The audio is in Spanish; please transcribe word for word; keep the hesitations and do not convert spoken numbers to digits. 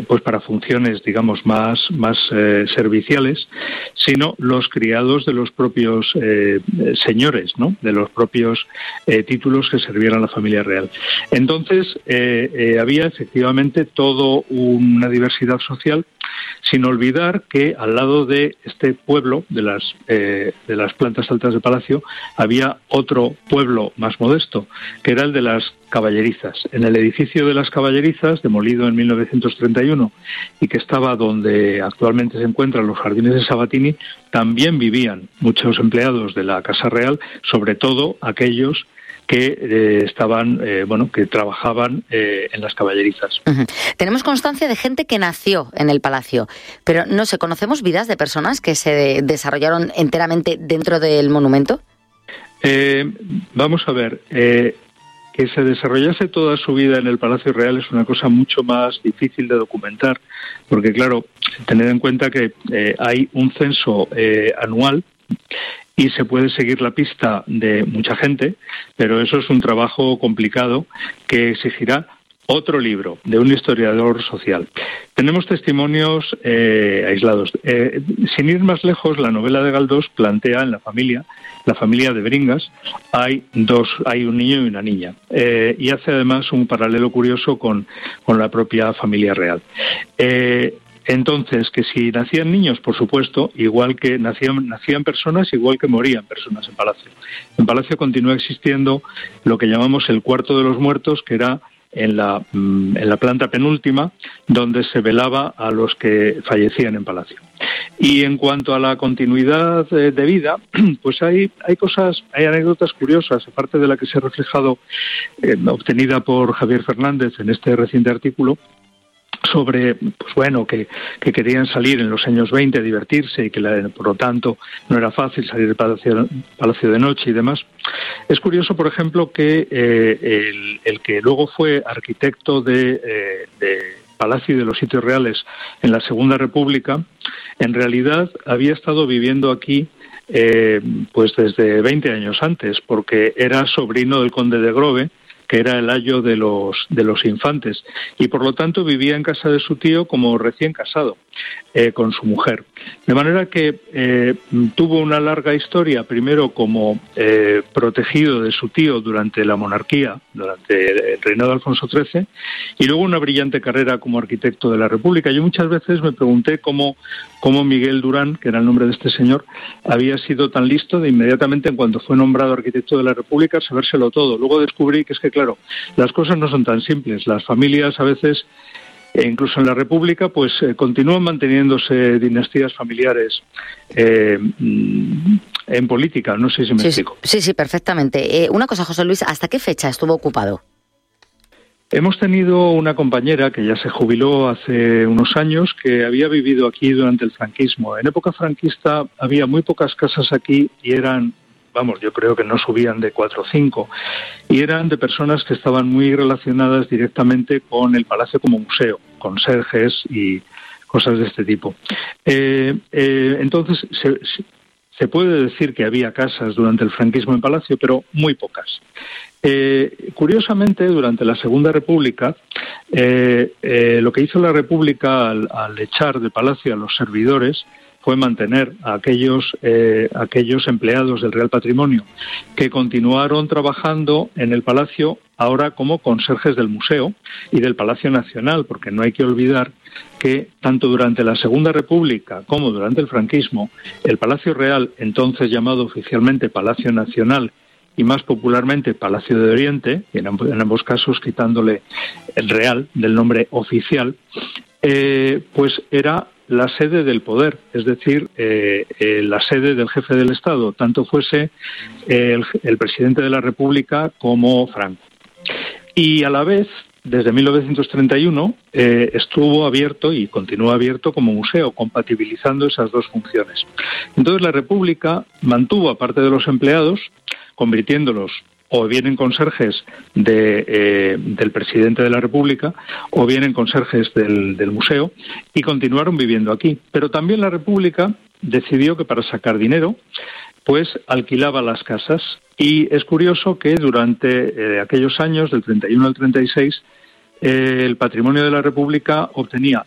pues para funciones, digamos, más, más eh, serviciales, sino los criados de los propios eh, señores, ¿no? De los propios eh, títulos que servían a la familia real. Entonces, eh, eh, había efectivamente toda una diversidad social, sin olvidar que al lado de este pueblo, de las, eh, de las plantas altas del palacio, había otro pueblo más modesto, que era el de las caballerizas. En el edificio de las caballerizas, demolido en mil novecientos treinta y uno, y que estaba donde actualmente se encuentran los jardines de Sabatini, también vivían muchos empleados de la Casa Real, sobre todo aquellos que eh, estaban, eh, bueno, que trabajaban eh, en las caballerizas. Uh-huh. Tenemos constancia de gente que nació en el palacio, pero no sé, ¿conocemos vidas de personas que se de- desarrollaron enteramente dentro del monumento? Eh, vamos a ver, eh, que se desarrollase toda su vida en el Palacio Real es una cosa mucho más difícil de documentar, porque claro, tener en cuenta que eh, hay un censo eh, anual y se puede seguir la pista de mucha gente, pero eso es un trabajo complicado que exigirá otro libro de un historiador social. Tenemos testimonios eh, aislados. Eh, sin ir más lejos, la novela de Galdós plantea en la familia, la familia de Bringas, hay dos, hay un niño y una niña, eh, y hace además un paralelo curioso con, con la propia familia real. Eh, Entonces, que si nacían niños, por supuesto, igual que nacían, nacían personas, igual que morían personas en Palacio. En Palacio continúa existiendo lo que llamamos el cuarto de los muertos, que era en la, en la planta penúltima, donde se velaba a los que fallecían en Palacio. Y en cuanto a la continuidad de, de vida, pues hay, hay cosas, hay anécdotas curiosas, aparte de la que se ha reflejado, eh, obtenida por Javier Fernández en este reciente artículo, sobre, pues bueno, que, que querían salir en los años veinte a divertirse y que la, por lo tanto no era fácil salir del palacio, palacio de noche y demás. Es curioso, por ejemplo, que eh, el, el que luego fue arquitecto de, eh, de Palacio y de los Sitios Reales en la Segunda República, en realidad había estado viviendo aquí eh, pues desde veinte años antes, porque era sobrino del conde de Grove, que era el ayo de los de los infantes, y por lo tanto vivía en casa de su tío como recién casado eh, con su mujer. De manera que eh, tuvo una larga historia, primero como eh, protegido de su tío durante la monarquía, durante el reinado de Alfonso trece, y luego una brillante carrera como arquitecto de la República. Yo muchas veces me pregunté cómo, cómo Miguel Durán, que era el nombre de este señor, había sido tan listo de inmediatamente, en cuanto fue nombrado arquitecto de la República, sabérselo todo. Luego descubrí que es que, claro, las cosas no son tan simples. Las familias a veces, e incluso en la República, pues eh, continúan manteniéndose dinastías familiares eh, en política. No sé si me sí, explico. Sí, sí, perfectamente. Eh, una cosa, José Luis, ¿hasta qué fecha estuvo ocupado? Hemos tenido una compañera que ya se jubiló hace unos años, que había vivido aquí durante el franquismo. En época franquista había muy pocas casas aquí y eran, vamos, yo creo que no subían de cuatro o cinco, y eran de personas que estaban muy relacionadas directamente con el palacio como museo, conserjes y cosas de este tipo. Eh, eh, entonces, se, se puede decir que había casas durante el franquismo en Palacio, pero muy pocas. Eh, curiosamente, durante la Segunda República, eh, eh, lo que hizo la República al, al echar de Palacio a los servidores fue mantener a aquellos, eh, aquellos empleados del Real Patrimonio que continuaron trabajando en el Palacio ahora como conserjes del Museo y del Palacio Nacional, porque no hay que olvidar que tanto durante la Segunda República como durante el franquismo, el Palacio Real, entonces llamado oficialmente Palacio Nacional y más popularmente Palacio de Oriente, y en ambos, en ambos casos quitándole el Real del nombre oficial, eh, pues era la sede del poder, es decir, eh, eh, la sede del jefe del Estado, tanto fuese eh, el, el presidente de la República como Franco. Y a la vez, desde mil novecientos treinta y uno, eh, estuvo abierto y continúa abierto como museo, compatibilizando esas dos funciones. Entonces la República mantuvo, aparte de los empleados, convirtiéndolos o bien en conserjes de, eh, del presidente de la República o bien en conserjes del, del museo, y continuaron viviendo aquí. Pero también la República decidió que para sacar dinero pues alquilaba las casas, y es curioso que durante eh, aquellos años, del treinta y uno al treinta y seis, eh, el patrimonio de la República obtenía